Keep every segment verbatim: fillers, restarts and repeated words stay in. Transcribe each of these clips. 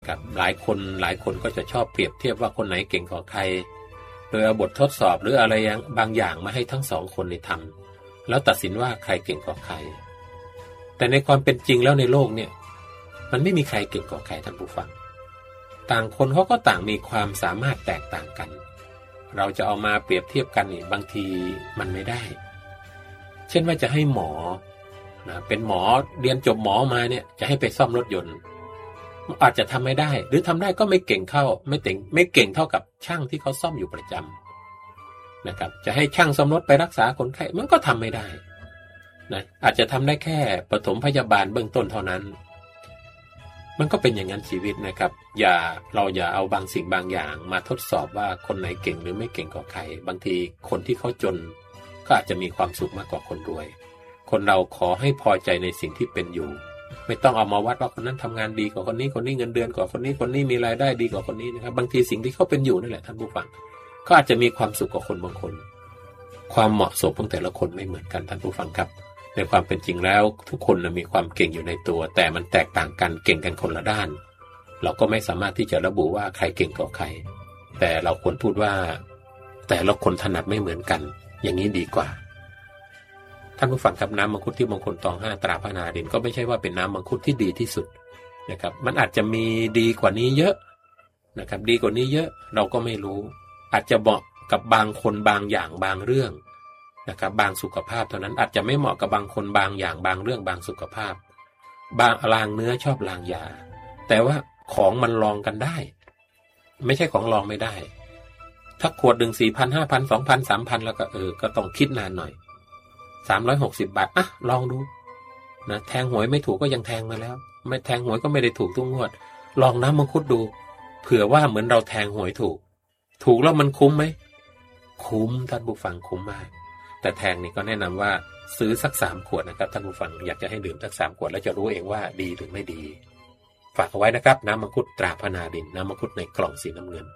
นะครับหลายคนหลายคนก็จะชอบเปรียบเทียบว่าคนไหนเก่งกว่าใครโดยเอาบททดสอบหรืออะไรบางอย่างมาให้ทั้งสองคนในทำแล้วตัดสินว่าใครเก่งกว่าใครแต่ในความเป็นจริงแล้วในโลกเนี่ยมันไม่มีใครเก่งกว่าใครท่านผู้ฟังต่างคนเขาก็ต่างมีความสามารถแตกต่างกันเราจะเอามาเปรียบเทียบกันนี่บางทีมันไม่ได้เช่นว่าจะให้หมอนะเป็นหมอเรียนจบหมอมาเนี่ยจะให้ไปซ่อมรถยนต์อาจจะทำไม่ได้หรือทำได้ก็ไม่เก่งเท่าไม่เก่งไม่เก่งเท่ากับช่างที่เขาซ่อมอยู่ประจำนะครับจะให้ช่างซ่อมรถไปรักษาคนไข้มันก็ทำไม่ได้นะอาจจะทำได้แค่ปฐมพยาบาลเบื้องต้นเท่านั้นมันก็เป็นอย่างนั้นชีวิตนะครับอย่าเราอย่าเอาบางสิ่งบางอย่างมาทดสอบว่าคนไหนเก่งหรือไม่เก่งกว่าใครบางทีคนที่เขาจนก็อาจจะมีความสุขมากกว่าคนรวยคนเราขอให้พอใจในสิ่งที่เป็นอยู่ไม่ต้องเอามาวัดว่าคนนั้นทำงานดีกว่าคนนี้คนนี้เงินเดือนกว่าคนนี้คนนี้มีรายได้ดีกว่าคนนี้นะครับบางทีสิ่งที่เขาเป็นอยู่นั่นแหละท่านผู้ฟังก็อาจจะมีความสุขกว่าคนบางคนความเหมาะสมของแต่ละคนไม่เหมือนกันท่านผู้ฟังครับในความเป็นจริงแล้วทุกคนนะมีความเก่งอยู่ในตัวแต่มันแตกต่างกันเก่งกันคนละด้านเราก็ไม่สามารถที่จะระบุว่าใครเก่งกว่าใครแต่เราควรพูดว่าแต่ละคนถนัดไม่เหมือนกันอย่างนี้ดีกว่าท่านผู้ฟังครับน้ำมังคุดที่มงคลตองห้าตราพระนารินก็ไม่ใช่ว่าเป็นน้ำมังคุดที่ดีที่สุดนะครับมันอาจจะมีดีกว่านี้เยอะนะครับดีกว่านี้เยอะเราก็ไม่รู้อาจจะเหมาะกับบางคนบางอย่างบางเรื่องนะครับบางสุขภาพเท่านั้นอาจจะไม่เหมาะกับบางคนบางอย่างบางเรื่องบางสุขภาพบางลางเนื้อชอบลางยาแต่ว่าของมันลองกันได้ไม่ใช่ของลองไม่ได้ถ้าขวดหนึ่งสี่พันห้าพันสองพันสามพันแล้วก็เออก็ต้องคิดนานหน่อยสามร้อยหกสิบบาทอ่ะลองดูนะแทงหวยไม่ถูกก็ยังแทงมาแล้วไม่แทงหวยก็ไม่ได้ถูกทุกงวดลองน้ำมังคุดดูเผื่อว่าเหมือนเราแทงหวยถูกถูกแล้วมันคุ้มไหมคุ้มท่านผู้ฟังคุ้มมากแต่แทงนี่ก็แนะนำว่าซื้อสักสามขวดนะครับท่านผู้ฟังอยากจะให้ดื่มสักสามขวดแล้วจะรู้เองว่าดีหรือไม่ดีฝากเอาไว้นะครับน้ำมังคุดตราพระนารินน้ำมังคุดในกล่องสีน้ำเงิน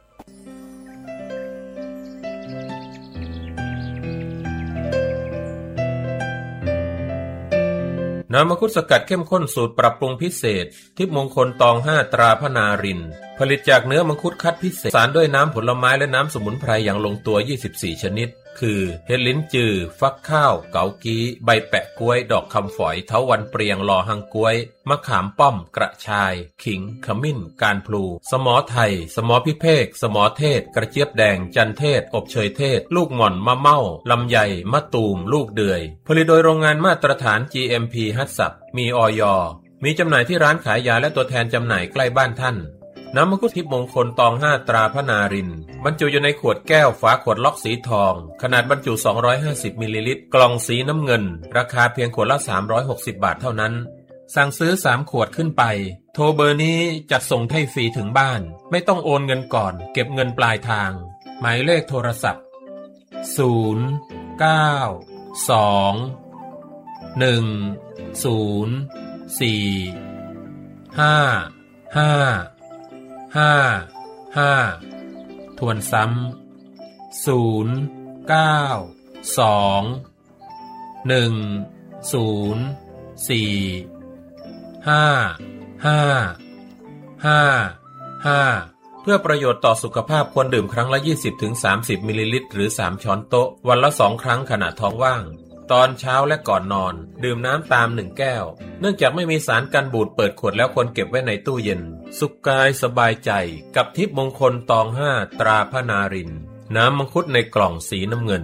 น้ำมังคุดสกัดเข้มข้นสูตรปรับปรุงพิเศษทิพย์มงคลตองห้าตราพระนารินผลิตจากเนื้อมังคุดคัดพิเศษสารด้วยน้ำผลไม้และน้ำสมุนไพรอย่างลงตัวยี่สิบสี่ชนิดคือเห็ดลิ้นจือฟักข้าวเกากี้ใบแปะกล้วยดอกคำฝอยเถาวัลย์เปรียงลอหังกล้วยมะขามป้อมกระชายขิงขมิ้นการพลูสมอไทยสมอพิเภกสมอเทศกระเจี๊ยบแดงจันเทศอบเชยเทศลูกหม่อนมะเม่าลำไยมะตูมลูกเดือยผลิตโดยโรงงานมาตรฐาน จี เอ็ม พี ฮัตสับมีอย.มีจำหน่ายที่ร้านขายยาและตัวแทนจำหน่ายใกล้บ้านท่านน้ำมังคุดทิพย์มงคลตองห้าตราพระนารินบรรจุอยู่ในขวดแก้วฝาขวดล็อกสีทองขนาดบรรจุสองร้อยห้าสิบมิลลิลิตรกล่องสีน้ำเงินราคาเพียงขวดละสามร้อยหกสิบบาทเท่านั้นสั่งซื้อสามขวดขึ้นไปโทรเบอร์นี้จัดส่งให้ฟรีถึงบ้านไม่ต้องโอนเงินก่อนเก็บเงินปลายทางหมายเลขโทรศัพท์ศูนย์ เก้า สอง หนึ่ง ศูนย์ สี่ ห้า ห้าห้า ห้าทวนซ้ำศูนย์ เก้า สอง หนึ่ง ศูนย์ สี่ ห้า ห้า ห้า ห้าเพื่อประโยชน์ต่อสุขภาพควรดื่มครั้งละ ยี่สิบถึงสามสิบ มิลลิลิตรหรือสามช้อนโต๊ะวันละสองครั้งขณะท้องว่างตอนเช้าและก่อนนอนดื่มน้ำตามหนึ่งแก้วเนื่องจากไม่มีสารกันบูดเปิดขวดแล้วควรเก็บไว้ในตู้เย็นสุขกายสบายใจกับทิพย์มงคลตองห้าตราพระนารินน้ำมังคุดในกล่องสีน้ำเงิน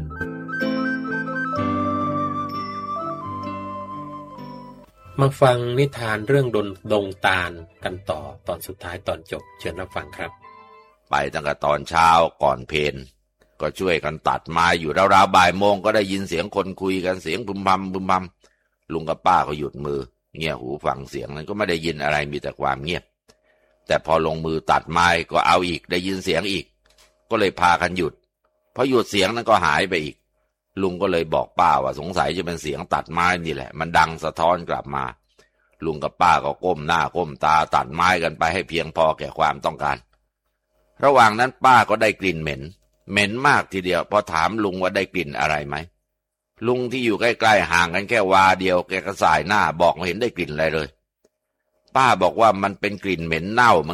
มาฟังนิทานเรื่องดงดงตาลกันต่อตอนสุดท้ายตอนจบเชิญรับฟังครับไปตั้งแต่ตอนเช้าก่อนเพลก็ช่วยกันตัดไม้อยู่ราวๆบ่ายโมงก็ได้ยินเสียงคนคุยกันเสียงพึมพำพึมพำลุงกับป้าก็หยุดมือเงี่ยหูฟังเสียงนั้นก็ไม่ได้ยินอะไรมีแต่ความเงียบแต่พอลงมือตัดไม้ก็เอาอีกได้ยินเสียงอีกก็เลยพากันหยุดพอหยุดเสียงนั้นก็หายไปอีกลุงก็เลยบอกป้าว่าสงสัยจะเป็นเสียงตัดไม้นี่แหละมันดังสะท้อนกลับมาลุงกับป้าก็ก้มหน้าก้มตาตัดไม้กันไปให้เพียงพอแก่ความต้องการระหว่างนั้นป้าก็ได้กลิ่นเหม็นเหม็นมากทีเดียวพอถามลุงว่าได้กลิ่นอะไรไหมลุงที่อยู่ใกล้ๆห่างกันแค่วาเดียวแกก็สายหน้าบอกไม่เห็นได้กลิ่นอะไรเลยป้าบอกว่ามันเป็นกลิ่นเหม็นเน่าเหมือน